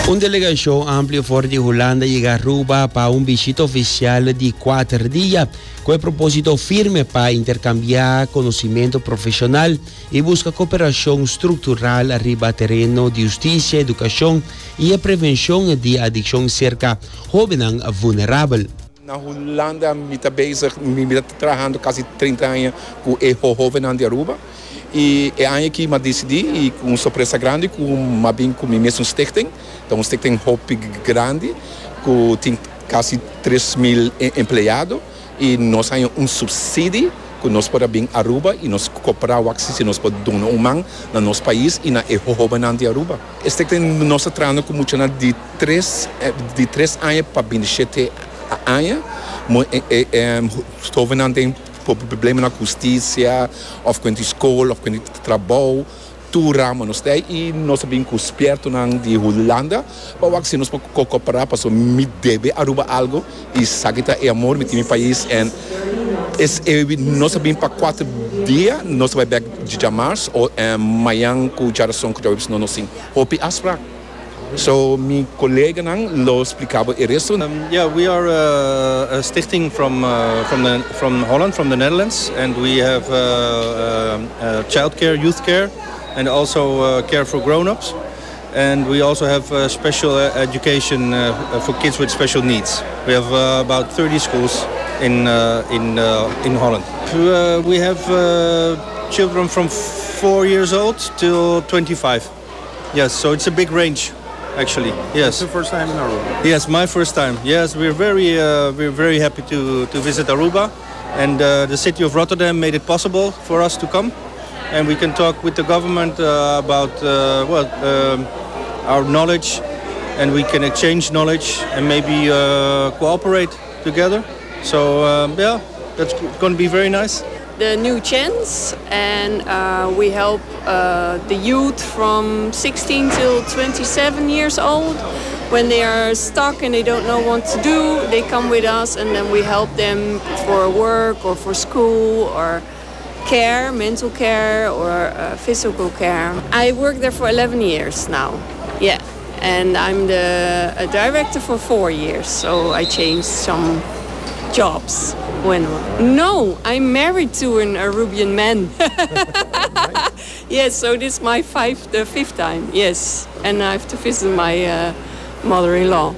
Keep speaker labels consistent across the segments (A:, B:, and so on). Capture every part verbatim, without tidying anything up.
A: Una delegación amplia fuera de Holanda llega a Aruba para un visita oficial de cuatro días con el propósito firme para intercambiar conocimiento profesional y buscar cooperación estructural arriba terreno de justicia, educación y la prevención de adicción cerca jóvenes vulnerables.
B: Na Holanda, eu estou bezig, eu estou trabalhando quase trinta anos com o jovem de Aruba. E é aí que eu decidi, e com uma surpresa grande, com uma bem com o mesmo stichting. Então, um stichting hop grande, que tem quase três mil empregados. E nós temos um subsídio, que nós podemos vir a Aruba e nós cooperar o se nós podemos dar um mão no nosso país e na jovem de Aruba. Este stichting nós trabalhamos com muito de três, de três anos para vinte e sete anos. Jovens têm problemas na justiça, ou com a escola, ou com o trabalho, tudo ramo nós temos e nós sabemos que os expertos de Holanda, para que nós podemos cooperar, para me deve Aruba algo e sabe que é amor met meu país e nós sabemos para quatro dias nós vamos back de Jamars ou amanhã com geração que nós não sim, hope aspra. So, my colleague lo explicava el resto.
C: Um, yeah, we are uh, a stichting from uh, from the from Holland, from the Netherlands, and we have uh, uh, uh, childcare, youth care, and also uh, care for grown-ups. And we also have uh, special education uh, for kids with special needs. We have uh, about thirty schools in uh, in uh, in Holland. Uh, we have uh, children from four years old till twenty-five. Yes, so it's a big range. Actually, yes.
D: It's the first time in Aruba.
C: Yes, my first time. Yes, we're very, uh, we're very happy to to visit Aruba, and uh, the city of Rotterdam made it possible for us to come, and we can talk with the government uh, about uh, well um, our knowledge, and we can exchange knowledge and maybe uh, cooperate together. So um, yeah, that's going to be very nice.
E: The new chance, and uh, we help uh, the youth from sixteen till twenty-seven years old. When they are stuck and they don't know what to do, they come with us and then we help them for work or for school or care, mental care or uh, physical care. I work there for eleven years now, yeah. And I'm the a director for four years, so I changed some jobs. Bueno. No, I'm married to an Arubian man. Yes, so this is my five, the fifth time, yes. And I have to visit my uh, mother-in-law.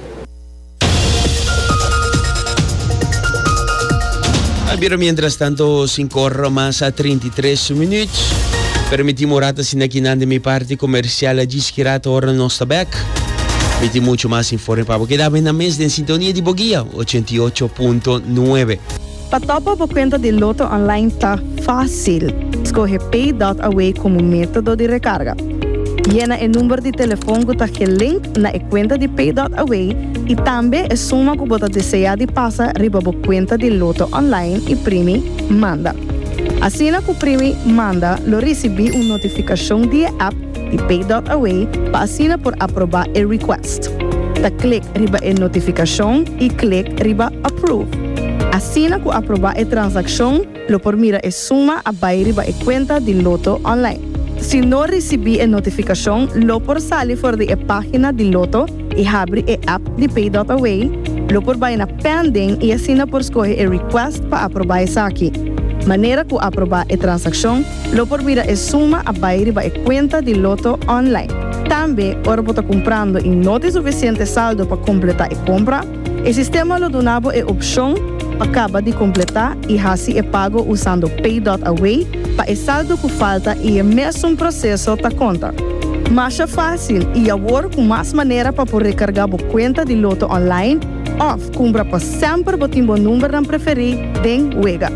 A: Abbiamo mientras tanto cinco horas más a treinta y tres minutos. Permitimos rata sin aquí de mi parte comercial a disquirata hora nostra back. Meti mucho más informe para que da na mes de sintonia de Bogia ochenta y ocho punto nueve.
F: Patopa por conta de Loto Online tá fácil. Escolhe Pay dot Away como método de recarga. Llena o número de telefone que está link na conta de Pay dot Away e também a suma que você deseja de passar riba a conta de Loto Online e primi manda. Assim que o primi manda, lo recebi uma notificação de app de Pay dot Away para assinar por aprovar o request. Da click riba a notificação e click riba approve. Assim que aprovar a transação, lo por mira a suma a riba a conta de Loto Online. Se não recebi a notificação, lo por sair fora da página de Loto e abre a app de Pay dot Away, lo por vai na pending e assina por escolher a request para aprovar essa aqui. Maneira que aprovar a transação, lo por mira a suma a riba a conta de Loto Online. Também, ora por estar comprando e não tem suficiente saldo para completar a compra, o sistema lo donava a opção acaba de completar e assim é pago usando Pay dot Away para o saldo que falta e é mesmo processo da conta. Mais fácil e agora com mais maneira para poder recargar a conta de Loto Online ou compra para sempre botar o número que preferir den wega.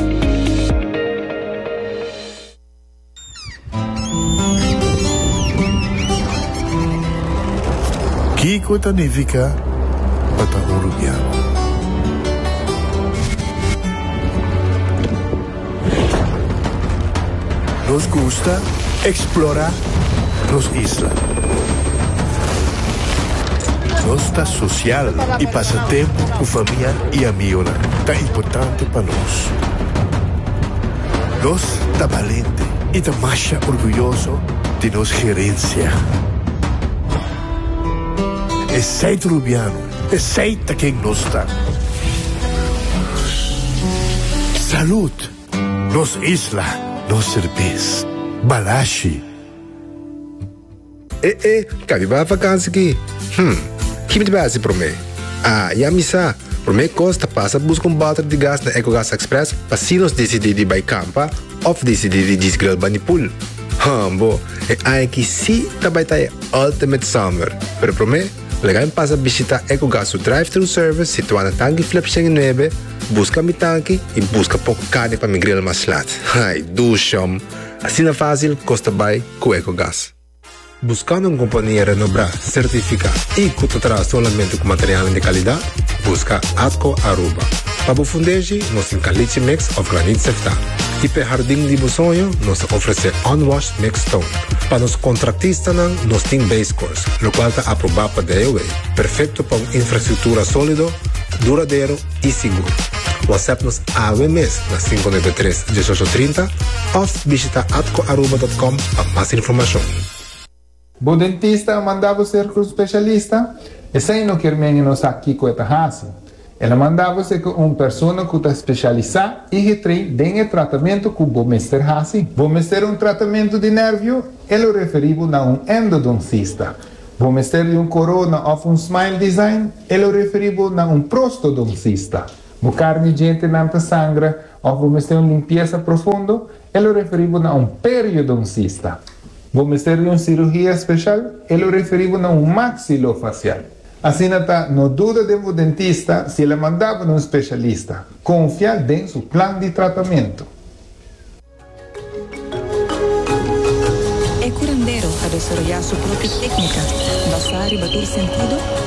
G: Kiko significa Patagonia. Nos gusta explorar las islas. Nuestra social y pasatiempo con familia y amigos tan importante para nos. Nos está valiente y está más orgulloso de nuestra gerencia. Receita Rubiano. Receita quem gosta. Salud. Nos isla. Nos cerveza. Balashi.
D: Eh, eh, cabe ba vakansie aqui? Hmm, que me base para mim? Ah, e a missa, para mim costa passa buscar um balde de gás na EcoGas Express para se nós decidir de ir campa ou decidir de desgrill banipul. Hambo, e aí que se trabalha é Ultimate Summer. Pero para mim, legal passa visitar EcoGas o drive-thru service situado na tanque flip nove, busca mi tanque e busca pouco carne para me grill mais lat. Ai, ducham. Assim é fácil, costa bem com EcoGas. Buscando uma companhia renombrada, certificada e que tratará somente com material de qualidade, busca Atco Aruba. Para o fundejo, nós temos caliche mix of granite sefta. E para o jardim de sonho, nós oferecemos unwashed mix stone. Para os contratistas, nós temos base course, o qual está aprovado para D O A. Perfeito para uma infraestrutura sólida, duradouro e seguro. WhatsApp-nos a W M S na cinco nove três, um oito três zero ou visita atco aruba ponto com para mais informação.
H: O dentista mandava ser com o especialista, e sem não querer menos aqui com a raça. Ela mandava ser com uma pessoa que está especializada e retrai em tratamento com o mestre raça. O mestre um tratamento de nervio, ele referiu a um endodoncista. O mestre de um corona ou um smile design, ele referiu a um prostodoncista. O carne gente não sangra, ou o mestre de limpeza profunda, ele referiu a um periodoncista. O mestre de uma cirurgia especial, ele referiu a um maxilofacial. Assim, não dúvida de um dentista se ele mandava um especialista. Confia em seu plano de tratamento.
I: É curandeiro a desarrollar sua própria técnica, basar e bater sentido